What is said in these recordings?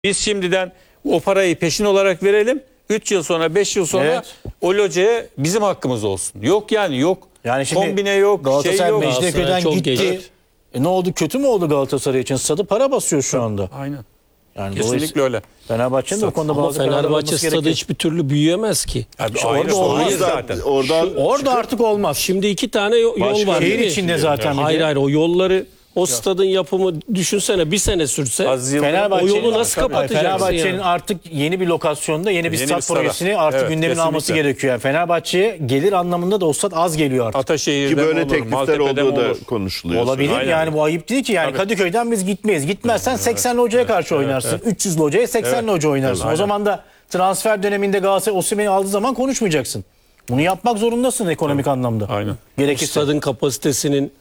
Biz şimdiden o parayı peşin olarak verelim. 3 yıl sonra 5 yıl sonra Evet. o locaya bizim hakkımız olsun. Yok yani yok. Yani şimdi Kombine yok, Galatasaray şey yok. Mecidiyeköy'den çok gitti. geç. Ne oldu? Kötü mü oldu Galatasaray için? Stadı para basıyor şu anda. Aynen. Yani Kesinlikle öyle. Fenerbahçe'nin de o konuda Ama bazı kararlar Fenerbahçe alması stadı gerekiyor. hiçbir türlü büyüyemez ki. Abi, İşte ayrı, orada olmaz ayrı zaten. Orada artık olmaz. Şimdi 2 tane yol var. Şehir değil mi? içinde zaten. bir de. Hayır o yolları, o stadın yapımı düşünsene bir sene sürse. Aziz Yıldırım- Fenerbahçe'nin, O yolu nasıl kapatacaksın Fenerbahçe'nin yani? artık yeni bir lokasyonda yeni bir Yeni stat bir stada. projesini artık Evet, gündemine kesinlikle. alması gerekiyor. Yani Fenerbahçe'ye gelir anlamında da o stat az geliyor artık. Ataşehir'de Ki böyle mi olur, teklifler Maltepe'de olduğu mi da olur? konuşuluyor. Olabilir Aynen. yani bu ayıp değil ki yani Kadıköy'den biz gitmeyiz. Gitmezsen 80'li hocaya karşı oynarsın. 300'lü hocaya 80'li hoca oynarsın. O zaman da transfer döneminde Galatasaray Osimhen'i aldığı zaman konuşmayacaksın. Bunu yapmak zorundasın ekonomik anlamda. Aynen. Gerekirse. Stadın kapasitesinin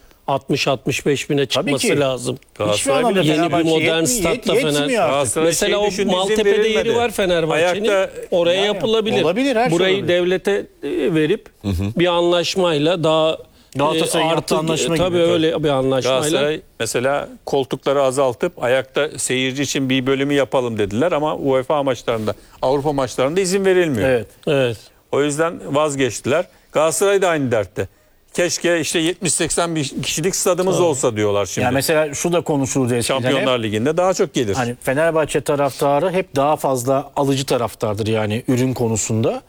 60-65 bine çıkması ki. lazım. Hiçbir Galatasaray anlamda bile Yeni bir Fenerbahçe modern statta yetmiyor artık. Galatasaray Mesela şey o düşündü, izin Maltepe'de verilmedi. yeri var Fenerbahçe'nin. Ayakta Oraya Yani yapılabilir. olabilir, her şey Burayı olabilir. devlete verip bir anlaşmayla daha Galatasaray'ın yaptığı anlaşma gibi. tabii öyle bir anlaşmayla. Galatasaray mesela koltukları azaltıp ayakta seyirci için bir bölümü yapalım dediler ama UEFA maçlarında, Avrupa maçlarında izin verilmiyor. Evet. Evet. O yüzden vazgeçtiler. Galatasaray da aynı dertte. Keşke işte 70-80 bin kişilik stadımız olsa diyorlar şimdi. Yani mesela şu da konuşuldu eskiden hep. Şampiyonlar Ligi'nde daha çok gelir. Hani Fenerbahçe taraftarı hep daha fazla alıcı taraftardır yani ürün konusunda.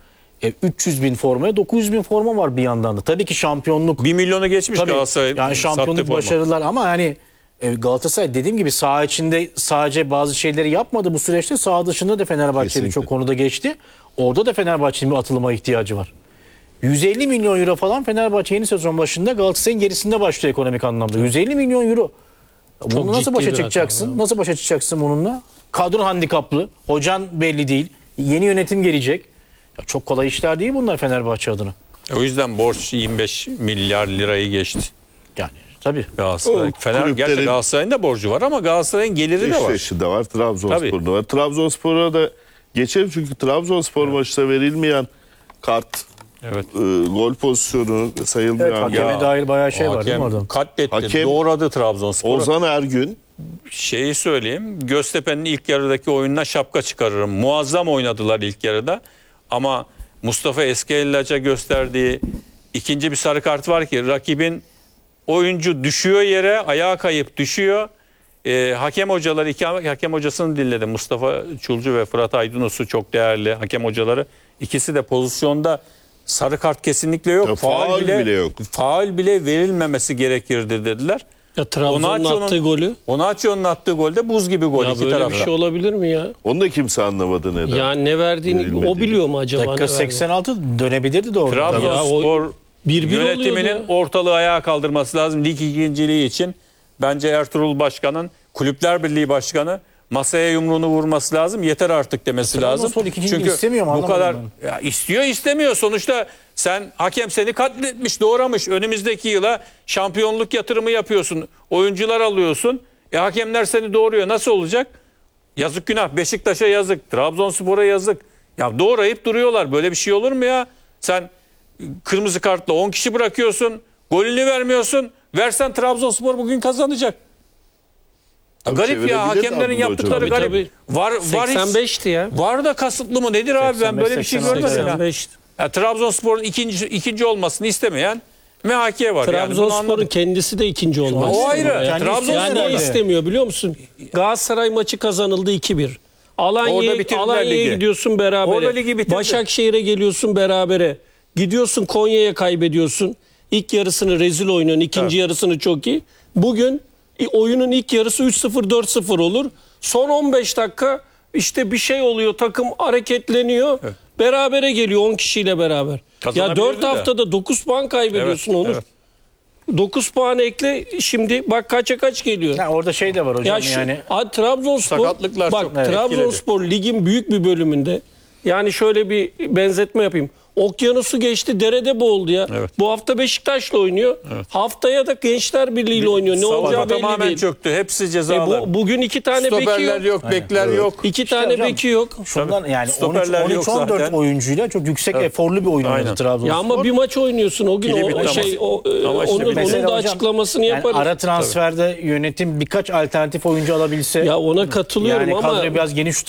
300 bin formaya 900 bin forma var bir yandan da. Tabii ki şampiyonluk 1 milyonu geçmiş tabii, Galatasaray yani sattığı şampiyonluk forma. başarılar ama hani Galatasaray dediğim gibi saha içinde sadece bazı şeyleri yapmadı bu süreçte, saha dışında da Fenerbahçe Kesinlikle. birçok konuda geçti. Orada da Fenerbahçe'nin bir atılıma ihtiyacı var. 150 milyon euro falan Fenerbahçe yeni sezon başında Galatasaray'ın gerisinde başlıyor ekonomik anlamda. 150 milyon euro. Bunu Çok nasıl ciddi başa bir çıkacaksın? rakam, Nasıl başa çıkacaksın bununla? Kadro handikaplı. Hocan belli değil. Yeni yönetim gelecek. Ya çok kolay işler değil bunlar Fenerbahçe adına. O yüzden borç 25 milyar lirayı geçti. Yani tabii. Galatasaray. O Gerçi kulüplerin- Galatasaray'ın da borcu var ama Galatasaray'ın geliri de var. Beşiktaş'ı da var, Trabzonspor'da var. Trabzonspor'a da geçelim çünkü Trabzonspor maçta verilmeyen kart, Evet. gol pozisyonu sayılmayan. Evet, hakeme dair bayağı şey var değil mi Hakem orada? katletti. Hakem- Doğradı Trabzonspor'u. Ozan Ergün Şeyi söyleyeyim. Göztepe'nin ilk yarıdaki oyununa şapka çıkarırım. Muazzam oynadılar ilk yarıda. Ama Mustafa Eskeli'ce gösterdiği ikinci bir sarı kart var ki rakibin oyuncu düşüyor yere, ayağa kayıp düşüyor. Hakem hocaları, iki hakem hocasını dinledim. Mustafa Çulcu ve Fırat Aydınus'u çok değerli hakem hocaları. İkisi de pozisyonda sarı kart kesinlikle yok. Ya, faul bile yok. Faul bile verilmemesi gerekirdi dediler. Ya Trabzon'un attığı golü. Onaçio'nun attığı golde buz gibi gol Ya iki böyle tarafta. bir şey olabilir mi ya? onu da kimse anlamadı neden. Ya ne verdiğini Verilmedi. o biliyor mu acaba? Dakika ne verdiğini? 86 dönebilirdi de orada. Trabzonspor Ya o 1-1 yönetiminin oluyordu ortalığı ayağa kaldırması lazım lig ikinciliği için. Bence Ertuğrul Başkan'ın, Kulüpler Birliği Başkanı masaya yumruğunu vurması lazım. Yeter artık demesi lazım. Trabzonspor ikinciliği istemiyor mu? bu Anlamadım kadar ya istiyor istemiyor. Sonuçta sen hakem seni katletmiş, doğramış. Önümüzdeki yıla şampiyonluk yatırımı yapıyorsun. Oyuncular alıyorsun. Hakemler seni doğuruyor. Nasıl olacak? Yazık günah. Beşiktaş'a yazık. Trabzonspor'a yazık. Ya doğrayıp duruyorlar. Böyle bir şey olur mu ya? Sen kırmızı kartla 10 kişi bırakıyorsun. Golünü vermiyorsun. Versen Trabzonspor bugün kazanacak. Tabii Garip ya. çevirebilir Hakemlerin Abdullah yaptıkları Hocam. garip. Var hiç- 85'ti ya. Var da kasıtlı mı nedir abi, ben böyle bir şey 85, görmedim ya. 85'ti. Ya Trabzonspor'un ikinci olmasını istemeyen MHK var. Yani bunu Trabzonspor'un anladım. kendisi de ikinci olmak O ayrı. istemiyor ya. Trabzonspor Yani da. ne istemiyor biliyor musun? Galatasaray maçı kazanıldı 2-1. Orada Alanya'ya bitirdiler ligi. gidiyorsun berabere. Orada ligi bitirdi. Başakşehir'e geliyorsun berabere. Gidiyorsun Konya'ya kaybediyorsun. İlk yarısını rezil oynuyorsun. İkinci yarısını çok iyi. Bugün oyunun ilk yarısı 3-0 4-0 olur. Son 15 dakika işte bir şey oluyor. Takım hareketleniyor. Berabere geliyor 10 kişiyle beraber. Ya Kazanabilirdi 4 de. haftada 9 puan kaybediyorsun Onur. evet. 9 puan ekle şimdi bak kaça kaç geliyor. Ya orada şey de var hocam Ya şu, yani. Trabzonspor Sakatlıklar bak çok etkiledi. Trabzonspor ligin büyük bir bölümünde yani şöyle bir benzetme yapayım. Okyanusu geçti, derede boğuldu ya. Evet. Bu hafta Beşiktaş'la oynuyor. Haftaya da Gençler Birliği ile oynuyor. Ne olacağı Savunma belli tamamen değil. çöktü. Hepsi cezalar. Bugün 2 tane beki Stoperler yok. yok, bekler yok. 2 tane hocam, beki yok. Şundan yani Stoperler yok 13-14 zaten. oyuncuyla çok yüksek eforlu bir oyun oynadı Aynen. Trabzonspor. Ya ama bir maç oynuyorsun o gün Biri o bitti ama işte onun Mesela da hocam, açıklamasını yani yaparız. ara transferde yönetim birkaç alternatif oyuncu alabilse Ya ona katılıyorum yani ama kadroyu biraz geniş